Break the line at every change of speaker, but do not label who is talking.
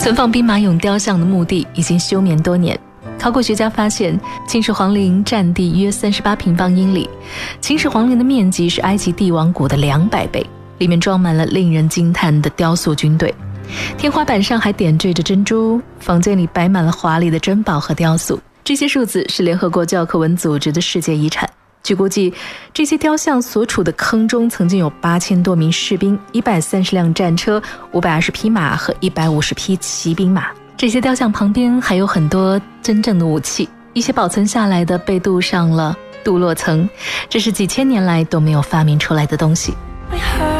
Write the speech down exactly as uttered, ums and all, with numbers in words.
存放兵马俑雕像的墓地已经休眠多年。考古学家发现，秦始皇陵占地约三十八平方英里，秦始皇陵的面积是埃及帝王谷的两百倍，里面装满了令人惊叹的雕塑军队。天花板上还点缀着珍珠，房间里摆满了华丽的珍宝和雕塑。这些数字是联合国教科文组织的世界遗产。据估计，这些雕像所处的坑中曾经有八千多名士兵、一百三十辆战车、五百二十匹马和一百五十匹骑兵马。这些雕像旁边还有很多真正的武器，一些保存下来的被镀上了镀铬层，这是几千年来都没有发明出来的东西。